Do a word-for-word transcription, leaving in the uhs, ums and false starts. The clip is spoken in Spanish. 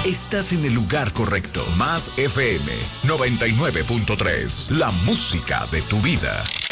Estás en el lugar correcto. Más F M noventa y nueve punto tres. La música de tu vida.